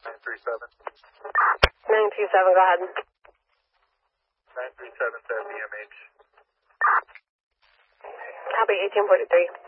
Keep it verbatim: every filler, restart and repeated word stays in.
nine three seven. nine two seven, go ahead. nine three seven said B M H. Copy, eighteen forty-three.